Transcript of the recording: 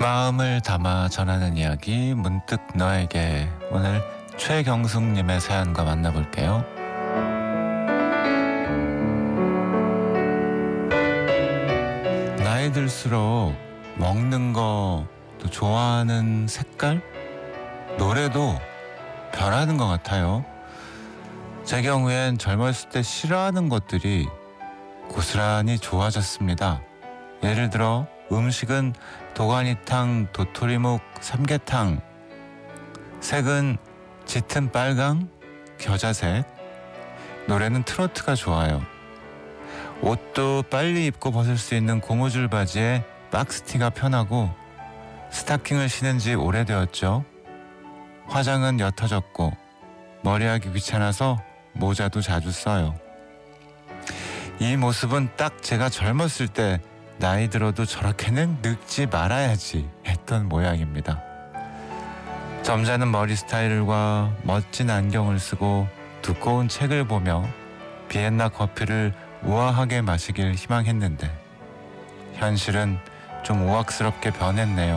마음을 담아 전하는 이야기 문득 너에게. 오늘 최경숙님의 사연과 만나볼게요. 나이 들수록 먹는 거, 또 좋아하는 색깔, 노래도 변하는 것 같아요. 제 경우엔 젊었을 때 싫어하는 것들이 고스란히 좋아졌습니다. 예를 들어 음식은 도가니탕, 도토리묵, 삼계탕, 색은 짙은 빨강, 겨자색, 노래는 트로트가 좋아요. 옷도 빨리 입고 벗을 수 있는 고무줄 바지에 박스티가 편하고, 스타킹을 신은 지 오래되었죠. 화장은 옅어졌고 머리하기 귀찮아서 모자도 자주 써요. 이 모습은 딱 제가 젊었을 때 나이 들어도 저렇게는 늙지 말아야지 했던 모양입니다. 점잖은 머리 스타일과 멋진 안경을 쓰고 두꺼운 책을 보며 비엔나 커피를 우아하게 마시길 희망했는데, 현실은 좀 우악스럽게 변했네요.